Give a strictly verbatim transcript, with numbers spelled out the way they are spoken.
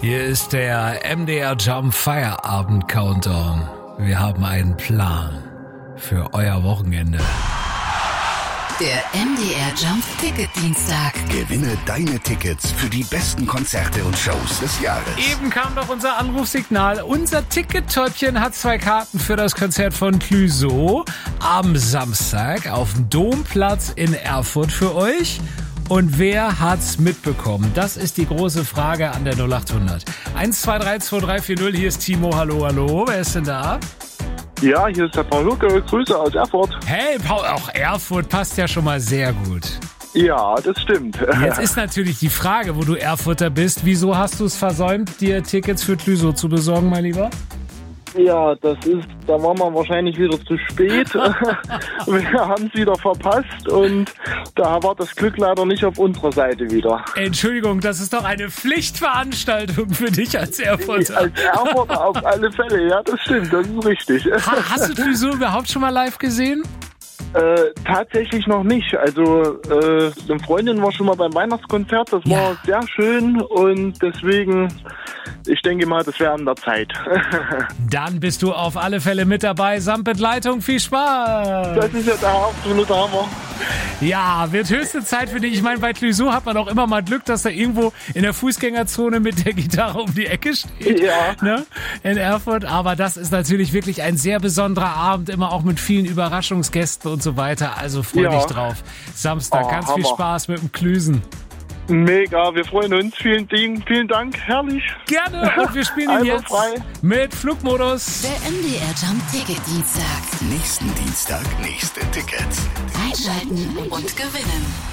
Hier ist der M D R Jump Feierabend Countdown. Wir haben einen Plan für euer Wochenende. Der M D R Jump Ticket Dienstag. Gewinne deine Tickets für die besten Konzerte und Shows des Jahres. Eben kam doch unser Anrufsignal. Unser Ticket-Täubchen hat zwei Karten für das Konzert von Clouseau am Samstag auf dem Domplatz in Erfurt für euch. Und wer hat's mitbekommen? Das ist die große Frage an der null acht hundert. eins zwei drei zwei drei vier null, hier ist Timo. Hallo, hallo. Wer ist denn da? Ja, hier ist der Paul Lucke. Grüße aus Erfurt. Hey, Paul, auch Erfurt passt ja schon mal sehr gut. Ja, das stimmt. Jetzt ist natürlich die Frage, wo du Erfurter bist. Wieso hast du es versäumt, dir Tickets für Clouseau zu besorgen, mein Lieber? Ja, das ist, da waren wir wahrscheinlich wieder zu spät. Wir haben es wieder verpasst und da war das Glück leider nicht auf unserer Seite wieder. Entschuldigung, das ist doch eine Pflichtveranstaltung für dich als Erfurter. Als Erfurter auf alle Fälle, ja, das stimmt, das ist richtig. Ha, hast du Clouseau überhaupt schon mal live gesehen? Äh, tatsächlich noch nicht. Also äh, eine Freundin war schon mal beim Weihnachtskonzert, das Ja. war sehr schön und deswegen, ich denke mal, das wäre an der Zeit. Dann bist du auf alle Fälle mit dabei. Samt Begleitung, viel Spaß! Das ist ja der absolute Hammer. Ja, wird höchste Zeit für dich. Ich meine, bei Clouseau hat man auch immer mal Glück, dass er irgendwo in der Fußgängerzone mit der Gitarre um die Ecke steht. Ja. Ne? In Erfurt. Aber das ist natürlich wirklich ein sehr besonderer Abend, immer auch mit vielen Überraschungsgästen und so weiter. Also freu Ja. dich drauf. Samstag, Oh, ganz viel Hammer. Spaß mit dem Klüsen. Mega, wir freuen uns. Vielen Dank, vielen Dank, herrlich. Gerne. Und wir spielen ihn jetzt Einwandfrei. mit Flugmodus. Der M D R Jump Ticket Dienstag. Nächsten Dienstag nächste Tickets. Einschalten und gewinnen.